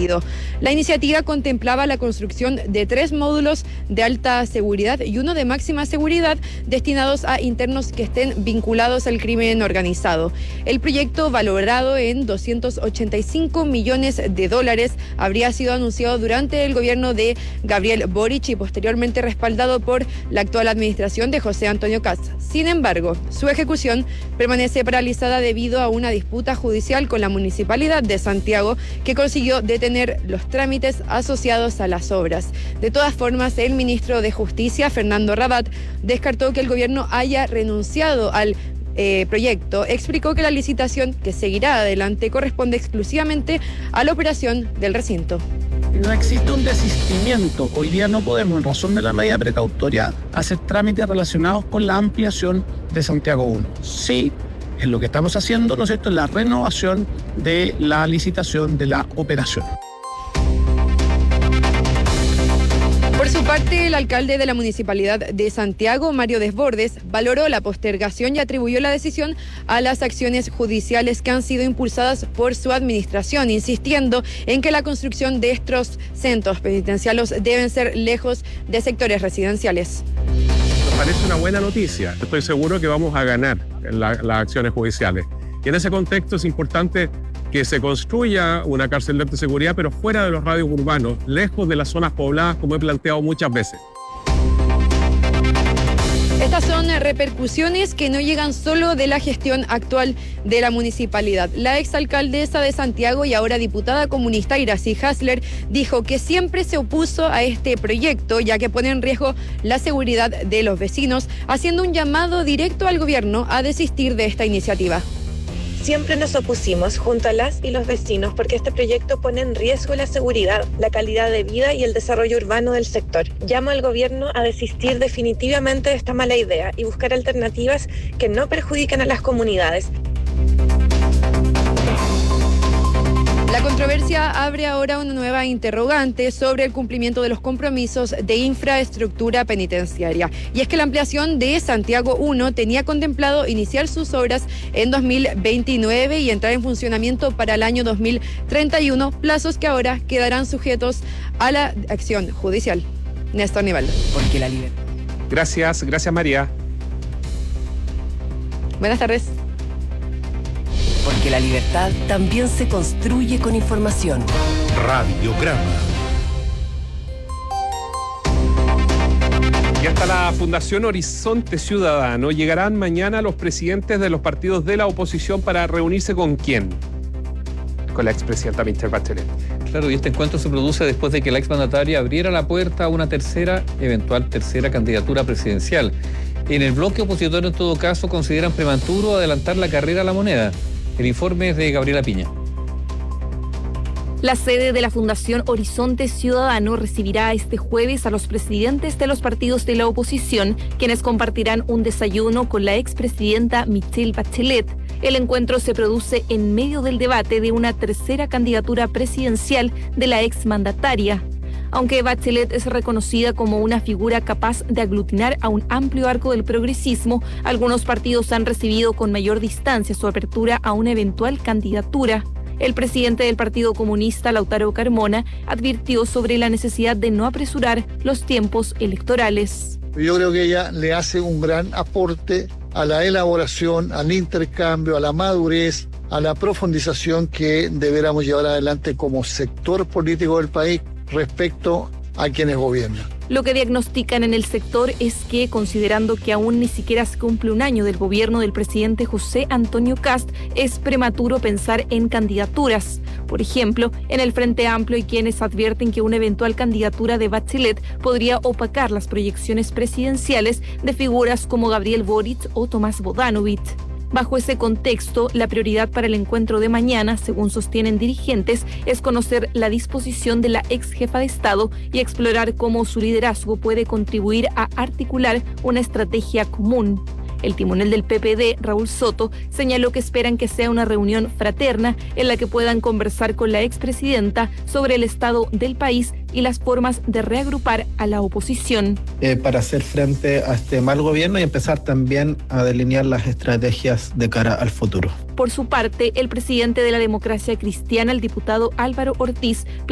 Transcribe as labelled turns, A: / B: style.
A: partido. La iniciativa contemplaba la construcción de 3 módulos de alta seguridad y uno de máxima seguridad destinados a internos que estén vinculados al crimen organizado. El proyecto, valorado en $285 millones, habría sido anunciado durante el gobierno de Gabriel Boric y posteriormente respaldado por la actual administración de José Antonio Kast. Sin embargo, su ejecución permanece paralizada debido a una disputa judicial con la Municipalidad de Santiago, que consiguió detener los trámites asociados a las obras. De todas formas, el ministro de Justicia, Fernando Rabat, descartó que el gobierno haya renunciado al proyecto. Explicó que la licitación que seguirá adelante corresponde exclusivamente a la operación del recinto.
B: No existe un desistimiento. Hoy día no podemos, en razón de la medida precautoria, hacer trámites relacionados con la ampliación de Santiago 1. Sí, es lo que estamos haciendo, ¿no es cierto?, es la renovación de la licitación de la operación.
A: Por su parte, el alcalde de la Municipalidad de Santiago, Mario Desbordes, valoró la postergación y atribuyó la decisión a las acciones judiciales que han sido impulsadas por su administración, insistiendo en que la construcción de estos centros penitenciarios deben ser lejos de sectores residenciales.
C: Nos parece una buena noticia. Estoy seguro que vamos a ganar en las acciones judiciales. Y en ese contexto es importante que se construya una cárcel de alta seguridad, pero fuera de los radios urbanos, lejos de las zonas pobladas, como he planteado muchas veces.
A: Estas son repercusiones que no llegan solo de la gestión actual de la municipalidad. La exalcaldesa de Santiago y ahora diputada comunista Iracy Hasler dijo que siempre se opuso a este proyecto, ya que pone en riesgo la seguridad de los vecinos, haciendo un llamado directo al gobierno a desistir de esta iniciativa.
D: Siempre nos opusimos junto a las y los vecinos porque este proyecto pone en riesgo la seguridad, la calidad de vida y el desarrollo urbano del sector. Llamo al gobierno a desistir definitivamente de esta mala idea y buscar alternativas que no perjudiquen a las comunidades.
A: La controversia abre ahora una nueva interrogante sobre el cumplimiento de los compromisos de infraestructura penitenciaria. Y es que la ampliación de Santiago 1 tenía contemplado iniciar sus obras en 2029 y entrar en funcionamiento para el año 2031, plazos que ahora quedarán sujetos a la acción judicial. Néstor Nivaldo.
E: Porque la libertad.
C: Gracias María.
A: Buenas tardes.
E: Porque la libertad también se construye con información.
F: Radiograma.
C: Y hasta la Fundación Horizonte Ciudadano llegarán mañana los presidentes de los partidos de la oposición para reunirse ¿con quién? Con la expresidenta Michelle Bachelet.
G: Claro, y este encuentro se produce después de que la exmandataria abriera la puerta a una eventual tercera candidatura presidencial. En el bloque opositor, en todo caso, consideran prematuro adelantar la carrera a la moneda. El informe es de Gabriela Piña.
H: La sede de la Fundación Horizonte Ciudadano recibirá este jueves a los presidentes de los partidos de la oposición, quienes compartirán un desayuno con la expresidenta Michelle Bachelet. El encuentro se produce en medio del debate de una tercera candidatura presidencial de la exmandataria. Aunque Bachelet es reconocida como una figura capaz de aglutinar a un amplio arco del progresismo, algunos partidos han recibido con mayor distancia su apertura a una eventual candidatura. El presidente del Partido Comunista, Lautaro Carmona, advirtió sobre la necesidad de no apresurar los tiempos electorales.
I: Yo creo que ella le hace un gran aporte a la elaboración, al intercambio, a la madurez, a la profundización que deberíamos llevar adelante como sector político del país respecto a quienes gobiernan.
H: Lo que diagnostican en el sector es que, considerando que aún ni siquiera se cumple un año del gobierno del presidente José Antonio Kast, es prematuro pensar en candidaturas. Por ejemplo, en el Frente Amplio hay quienes advierten que una eventual candidatura de Bachelet podría opacar las proyecciones presidenciales de figuras como Gabriel Boric o Tomás Bodanovich. Bajo ese contexto, la prioridad para el encuentro de mañana, según sostienen dirigentes, es conocer la disposición de la ex jefa de Estado y explorar cómo su liderazgo puede contribuir a articular una estrategia común. El timonel del PPD, Raúl Soto, señaló que esperan que sea una reunión fraterna en la que puedan conversar con la expresidenta sobre el estado del país y las formas de reagrupar a la oposición.
J: Para hacer frente a este mal gobierno y empezar también a delinear las estrategias de cara al futuro.
H: Por su parte, el presidente de la Democracia Cristiana, el diputado Álvaro Ortiz,